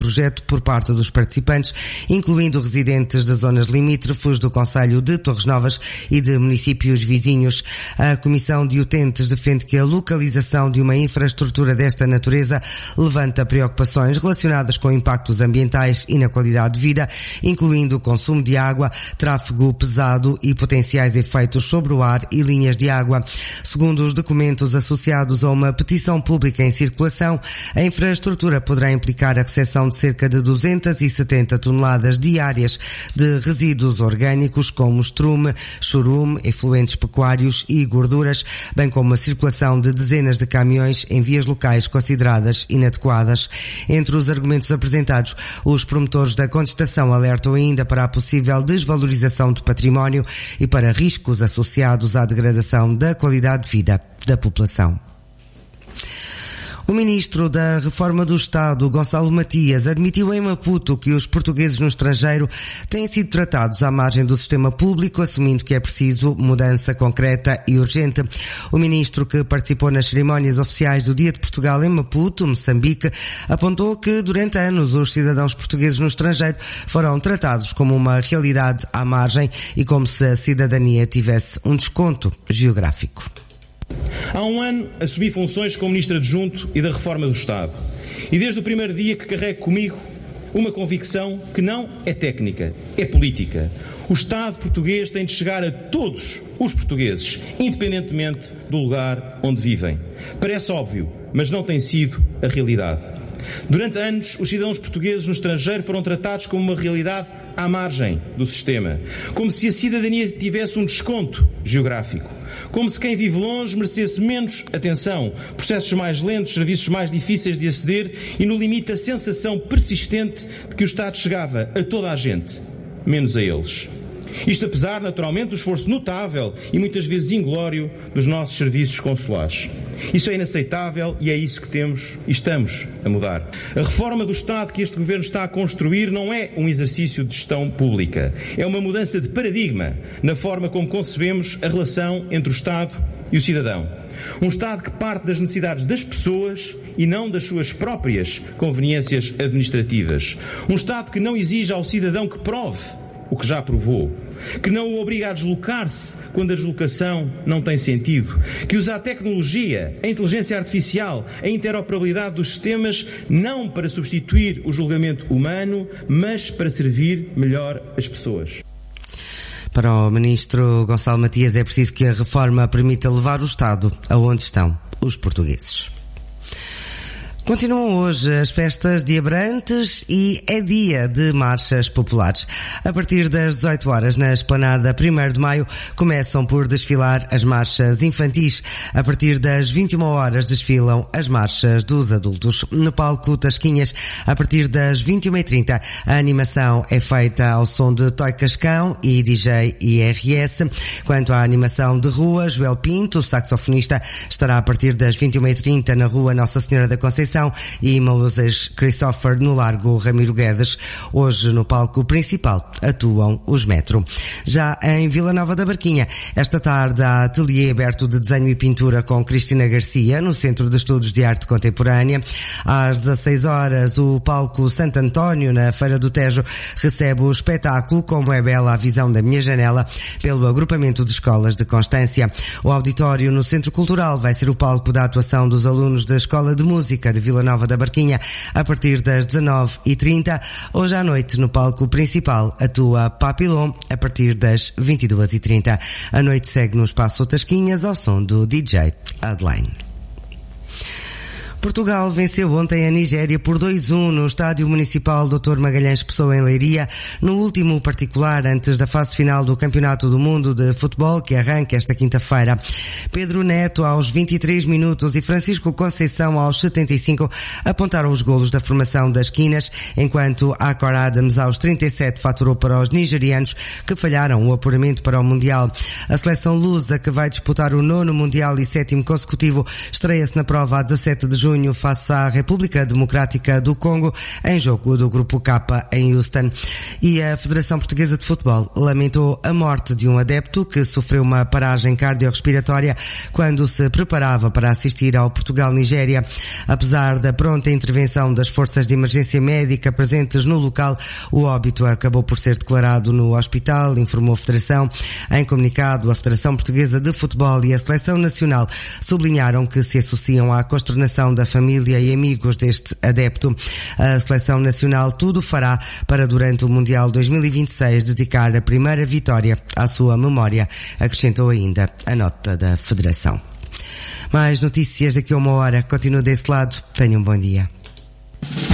projeto por parte dos participantes, incluindo residentes de zonas limítrofes do concelho de Torres Novas e de municípios vizinhos. A Comissão de Utentes defende que a localização de uma infraestrutura desta natureza levanta preocupações relacionadas com impactos ambientais e na qualidade de vida, incluindo o consumo de água, tráfego pesado e potenciais efeitos sobre o ar e linhas de água. Segundo os documentos associados a uma petição pública em circulação, a infraestrutura poderá implicar a recepção de cerca de 270 toneladas diárias de resíduos orgânicos como estrume, chorume, efluentes pecuários e gorduras, bem como a circulação de dezenas de caminhões em vias locais consideradas inadequadas. Entre os argumentos apresentados, os promotores da contestação alertam ainda para a possível desvalorização de património e para riscos associados à degradação da qualidade de vida da população. O ministro da Reforma do Estado, Gonçalo Matias, admitiu em Maputo que os portugueses no estrangeiro têm sido tratados à margem do sistema público, assumindo que é preciso mudança concreta e urgente. O ministro, que participou nas cerimónias oficiais do Dia de Portugal em Maputo, Moçambique, apontou que durante anos os cidadãos portugueses no estrangeiro foram tratados como uma realidade à margem e como se a cidadania tivesse um desconto geográfico. Há um ano assumi funções como Ministro Adjunto e da Reforma do Estado. E desde o primeiro dia que carrego comigo uma convicção que não é técnica, é política. O Estado português tem de chegar a todos os portugueses, independentemente do lugar onde vivem. Parece óbvio, mas não tem sido a realidade. Durante anos, os cidadãos portugueses no estrangeiro foram tratados como uma realidade à margem do sistema, como se a cidadania tivesse um desconto geográfico, como se quem vive longe merecesse menos atenção, processos mais lentos, serviços mais difíceis de aceder e, no limite, a sensação persistente de que o Estado chegava a toda a gente, menos a eles. Isto apesar, naturalmente, do esforço notável e muitas vezes inglório dos nossos serviços consulares. Isso é inaceitável e é isso que temos e estamos a mudar. A reforma do Estado que este Governo está a construir não é um exercício de gestão pública. É uma mudança de paradigma na forma como concebemos a relação entre o Estado e o cidadão. Um Estado que parte das necessidades das pessoas e não das suas próprias conveniências administrativas. Um Estado que não exige ao cidadão que prove o que já provou, que não o obriga a deslocar-se quando a deslocação não tem sentido, que usa a tecnologia, a inteligência artificial, a interoperabilidade dos sistemas, não para substituir o julgamento humano, mas para servir melhor as pessoas. Para o ministro Gonçalo Matias, é preciso que a reforma permita levar o Estado aonde estão os portugueses. Continuam hoje as festas de Abrantes e é dia de marchas populares. A partir das 18 horas, na Esplanada 1º de Maio, começam por desfilar as marchas infantis. A partir das 21 horas desfilam as marchas dos adultos. No palco Tasquinhas, a partir das 21h30, a animação é feita ao som de Toy Cascão e DJ IRS. Quanto à animação de rua, Joel Pinto, saxofonista, estará a partir das 21h30 na rua Nossa Senhora da Conceição e Moses Christopher no Largo Ramiro Guedes. Hoje no palco principal atuam os Metro. Já em Vila Nova da Barquinha, esta tarde há ateliê aberto de desenho e pintura com Cristina Garcia no Centro de Estudos de Arte Contemporânea. Às 16 horas, o palco Santo António na Feira do Tejo recebe o espetáculo Como é Bela a Visão da Minha Janela pelo agrupamento de escolas de Constância. O auditório no Centro Cultural vai ser o palco da atuação dos alunos da Escola de Música de Vila Nova da Barquinha a partir das 19h30. Hoje à noite, no palco principal, atua Papillon a partir das 22h30. A noite segue no Espaço Tasquinhas ao som do DJ Adline. Portugal venceu ontem a Nigéria por 2-1 no Estádio Municipal Dr. Magalhães Pessoa em Leiria, no último particular antes da fase final do Campeonato do Mundo de Futebol, que arranca esta quinta-feira. Pedro Neto aos 23 minutos e Francisco Conceição aos 75 apontaram os golos da formação das Quinas, enquanto Akor Adams aos 37 faturou para os nigerianos que falharam o apuramento para o Mundial. A seleção lusa, que vai disputar o 9º Mundial e 7º consecutivo, estreia-se na prova a 17 de junho junho face à República Democrática do Congo, em jogo do Grupo K em Houston. E a Federação Portuguesa de Futebol lamentou a morte de um adepto que sofreu uma paragem cardiorrespiratória quando se preparava para assistir ao Portugal-Nigéria. Apesar da pronta intervenção das forças de emergência médica presentes no local, o óbito acabou por ser declarado no hospital, informou a Federação. Em comunicado, a Federação Portuguesa de Futebol e a Seleção Nacional sublinharam que se associam à consternação da família e amigos deste adepto. A Seleção Nacional tudo fará para, durante o Mundial 2026, dedicar a primeira vitória à sua memória, acrescentou ainda a nota da Federação. Mais notícias daqui a uma hora. Continua desse lado. Tenham um bom dia.